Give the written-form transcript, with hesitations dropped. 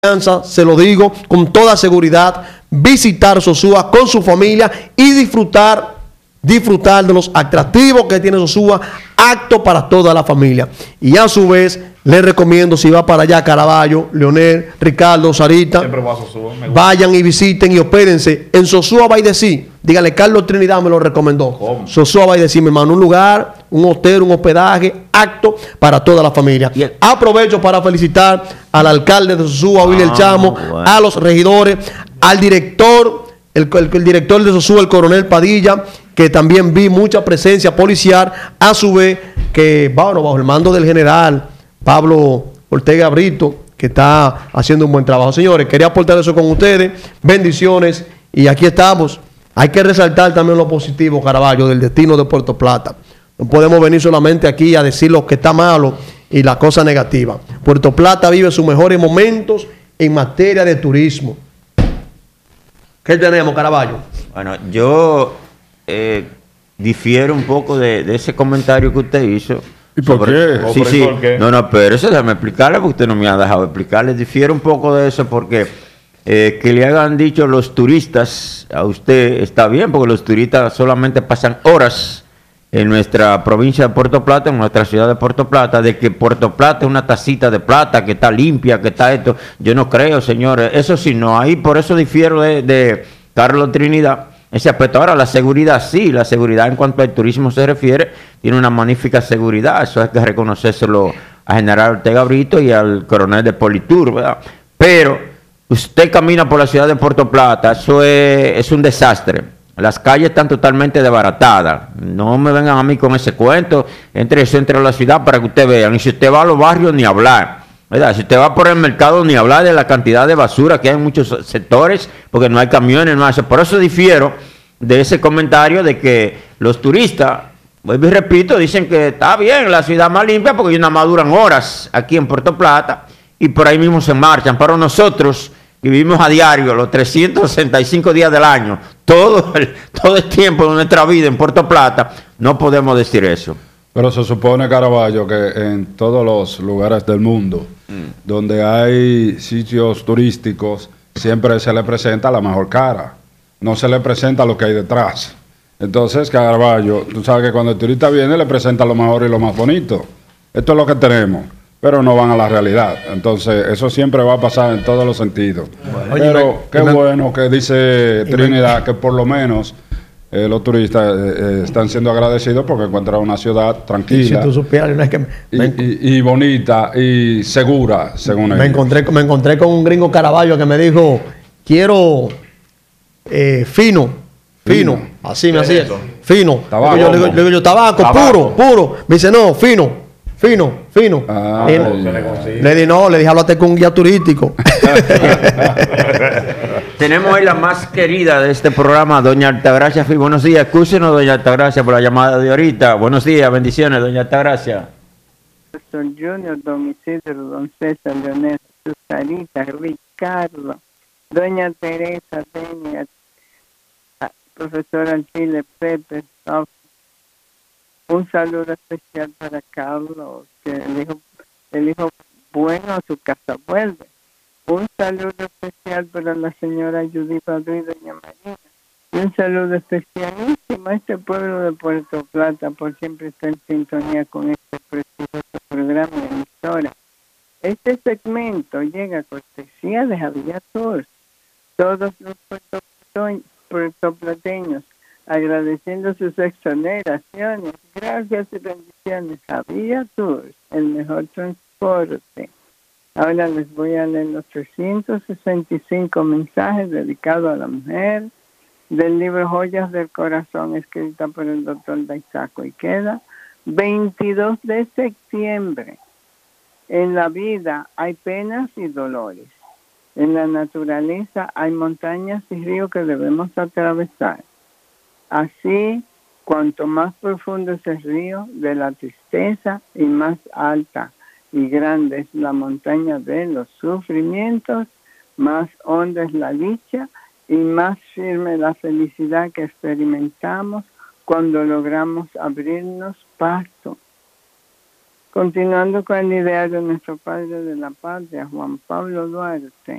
se lo digo con toda seguridad, visitar Sosúa con su familia y disfrutar de los atractivos que tiene Sosúa, apto para toda la familia. Y a su vez, les recomiendo, si va para allá, Caraballo, Leonel, Ricardo, Sarita, vayan y visiten y hospédense en Sosúa by the Sea. Dígale, Carlos Trinidad me lo recomendó. ¿Cómo? Sosúa by the Sea, mi hermano, un lugar, un hotel, un hospedaje apto para toda la familia. Aprovecho para felicitar al alcalde de Sosúa, William Chamo, a los regidores, al director, el director de Sosúa, el coronel Padilla, que también vi mucha presencia policial, a su vez que, bueno, bajo el mando del general Pablo Ortega Brito, que está haciendo un buen trabajo. Señores, quería aportar eso con ustedes. Bendiciones. Y aquí estamos. Hay que resaltar también lo positivo, Caraballo, del destino de Puerto Plata. No podemos venir solamente aquí a decir lo que está malo y la cosa negativa. Puerto Plata vive sus mejores momentos en materia de turismo. ¿Qué tenemos, Caraballo? Bueno, yo difiero un poco de ese comentario que usted hizo. ¿Y por qué? Sí, sí. ¿Por qué? No, pero eso déjame explicarle, porque usted no me ha dejado explicarle. Difiero un poco de eso porque que le hayan dicho los turistas a usted está bien, porque los turistas solamente pasan horas en nuestra provincia de Puerto Plata, en nuestra ciudad de Puerto Plata, de que Puerto Plata es una tacita de plata, que está limpia, que está esto. Yo no creo, señores. Eso sí, no. Ahí por eso difiero de Carlos Trinidad. Ese aspecto. Ahora, la seguridad sí, la seguridad en cuanto al turismo se refiere, tiene una magnífica seguridad. Eso hay que reconocérselo a General Ortega Brito y al coronel de Politur, ¿verdad? Pero usted camina por la ciudad de Puerto Plata, eso es un desastre. Las calles están totalmente desbaratadas. No me vengan a mí con ese cuento. Entre el centro de la ciudad para que usted vean. Y si usted va a los barrios, ni hablar, ¿verdad? Si usted va por el mercado, ni hablar de la cantidad de basura que hay en muchos sectores, porque no hay camiones, no hace. Por eso difiero de ese comentario de que los turistas, vuelvo y repito, dicen que está bien la ciudad más limpia porque ellos nada más duran horas aquí en Puerto Plata y por ahí mismo se marchan. Pero nosotros vivimos a diario los 365 días del año, todo el tiempo de nuestra vida en Puerto Plata, no podemos decir eso. Pero se supone, Caraballo, que en todos los lugares del mundo donde hay sitios turísticos, siempre se le presenta la mejor cara, no se le presenta lo que hay detrás. Entonces, Caraballo, tú sabes que cuando el turista viene le presenta lo mejor y lo más bonito. Esto es lo que tenemos, pero no van a la realidad. Entonces, eso siempre va a pasar en todos los sentidos. Bueno, pero qué bueno que dice Trinidad que por lo menos los turistas están siendo agradecidos porque encuentran una ciudad tranquila, si tú supieras, no es que y bonita y segura, según me encontré con un gringo, Caraballo, que me dijo, quiero fino, así me hacía, fino. Tabaco. Le digo yo, tabaco, tabaco. Puro. Me dice, no, fino. Le dije, háblate con un guía turístico. Tenemos hoy la más querida de este programa, doña Altagracia. Buenos días, escúchenos, doña Altagracia, por la llamada de ahorita. Buenos días, bendiciones, doña Altagracia. Don Junior, don Isidro, don César, Leonel, Susarita, Ricardo, doña Teresa, Peña, profesora Chile, Pepe, un saludo especial para Carlos, que el hijo bueno a su casa vuelve. Un saludo especial para la señora Judith Padrón y doña María. Y un saludo especialísimo a este pueblo de Puerto Plata por siempre estar en sintonía con este precioso programa de emisora. Este segmento llega a cortesía de Javier Tours. Todos los puertoplateños agradeciendo sus exoneraciones. Gracias y bendiciones. Javier Tours, el mejor transporte. Ahora les voy a leer los 365 mensajes dedicados a la mujer del libro Joyas del Corazón, escrita por el doctor Daisaco Ikeda. 22 de septiembre. En la vida hay penas y dolores. En la naturaleza hay montañas y ríos que debemos atravesar. Así, cuanto más profundo es el río de la tristeza y más alta y grande es la montaña de los sufrimientos, más honda es la dicha y más firme la felicidad que experimentamos cuando logramos abrirnos paso Continuando con el ideal de nuestro padre de la patria, Juan Pablo Duarte,